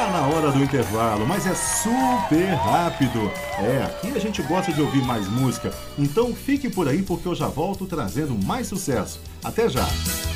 Tá na hora do intervalo, mas é super rápido. Aqui a gente gosta de ouvir mais música, então fique por aí porque eu já volto trazendo mais sucesso. Até já!